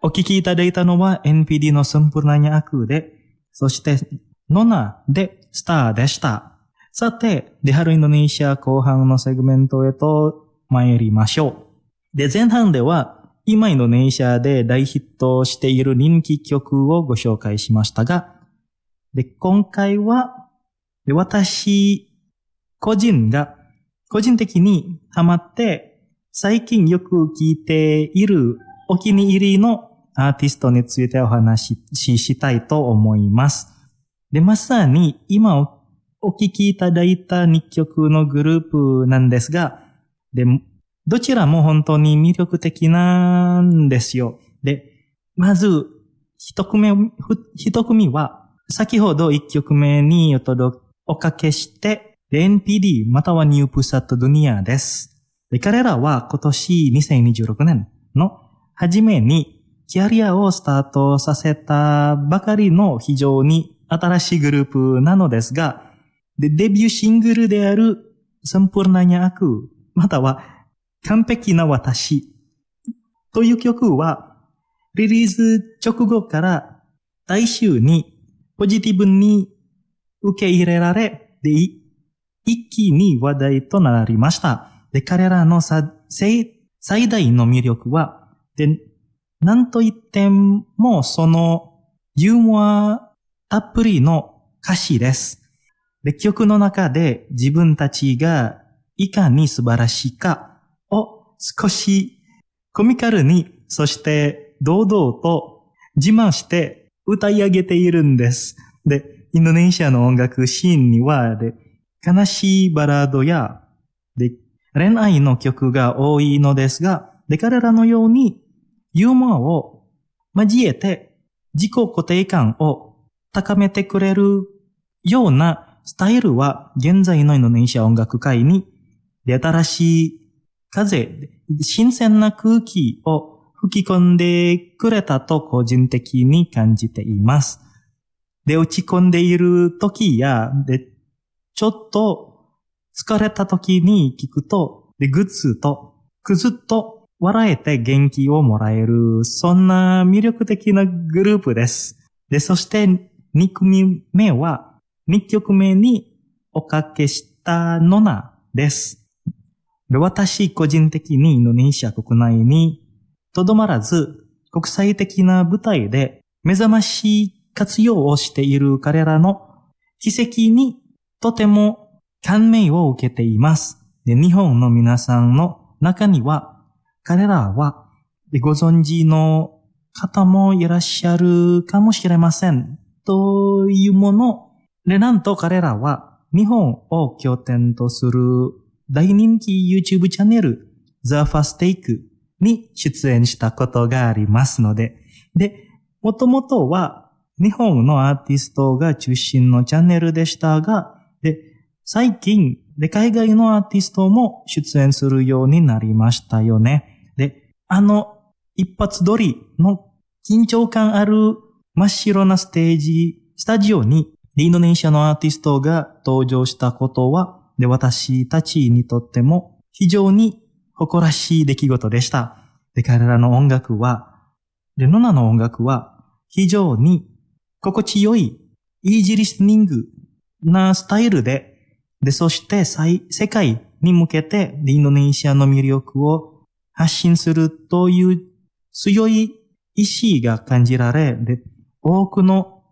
お聞きいただいたのは NPD のSempurnanya Akuで、そしてノナでスターでした。さて、で、春インドネシア後半のセグメントへと参りましょう。で、前半では今インドネシアで大ヒットしている人気曲をご紹介しましたが、で、今回は、で、私個人的にハマって最近よく聴いているお気に入りのアーティストについてお話ししたいと思います。で、まさに今お聴きいただいた2曲のグループなんですが、で、どちらも本当に魅力的なんですよ。で、まず一組は先ほど1曲目におかけして、NPD またはニュープサットドゥニアです。で、彼らは今年2026年の初めにキャリアをスタートさせたばかりの非常に新しいグループなのですが、で、デビューシングルであるSempurnanya Aku、または完璧な私という曲は、リリース直後から大衆にポジティブに受け入れられ、で、一気に話題となりました。で、彼らの最大の魅力は、で、なんといってもそのユーモアたっぷりの歌詞です。で、曲の中で自分たちがいかに素晴らしいかを少しコミカルに、そして堂々と自慢して歌い上げているんです。で、インドネシアの音楽シーンには、で、悲しいバラードや、で、恋愛の曲が多いのですが、で、彼らのようにユーモアを交えて自己肯定感を高めてくれるようなスタイルは現在のインドネシア音楽界に新しい風、新鮮な空気を吹き込んでくれたと個人的に感じています。で、落ち込んでいる時や、で、ちょっと疲れた時に聞くと、で、ぐつっと笑えて元気をもらえる、そんな魅力的なグループです。で、そして2組目は、2曲目におかけしたノナです。で、私個人的にインドネシア国内にとどまらず、国際的な舞台で目覚ましい活用をしている彼らの奇跡にとても感銘を受けています。で、日本の皆さんの中には、彼らはご存知の方もいらっしゃるかもしれません。というもので、なんと彼らは日本を拠点とする大人気 YouTube チャンネル The First Take に出演したことがありますので、で、もともとは日本のアーティストが中心のチャンネルでしたが、で、最近で海外のアーティストも出演するようになりましたよね。で、一発撮りの緊張感ある真っ白なスタジオにインドネシアのアーティストが登場したことは、で、私たちにとっても非常に誇らしい出来事でした。で、彼らの音楽は、で、ノナの音楽は非常に心地よい、イージーリスニングなスタイルで、そして世界に向けてインドネシアの魅力を発信するという強い意志が感じられ、で、多くの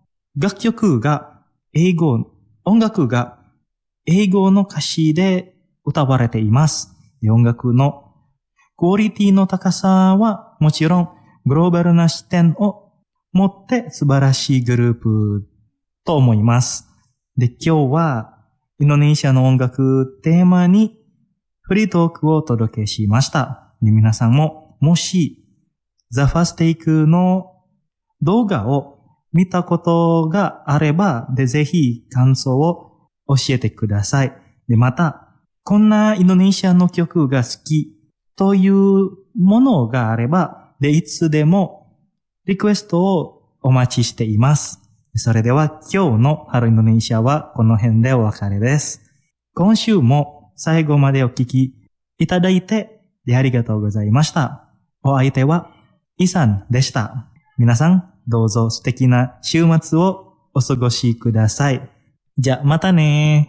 音楽が英語の歌詞で歌われています。で、音楽のクオリティの高さはもちろんグローバルな視点を持って素晴らしいグループと思います。で、今日はインドネシアの音楽テーマにフリートークをお届けしました。で、皆さんももし The First Take の動画を見たことがあれば、で、ぜひ感想を教えてください。で、また、こんなインドネシアの曲が好きというものがあれば、で、いつでもリクエストをお待ちしています。それでは今日のハローインドネシアはこの辺でお別れです。今週も最後までお聞きいただいてありがとうございました。お相手はイさんでした。皆さん、どうぞ素敵な週末をお過ごしください。じゃあ、またね